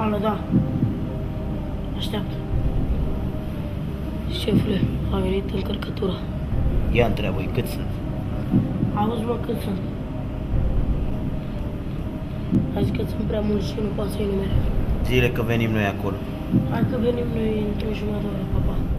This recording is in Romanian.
Alo, da. Așteaptă. Șefule, a venit încărcătura. Ia întreabă-i cât sunt. Auzi, mă, cât sunt? A zis că sunt prea mulți și nu pot să-i numere. Zile că venim noi acolo. Hai că venim noi într-o jumătate de oră.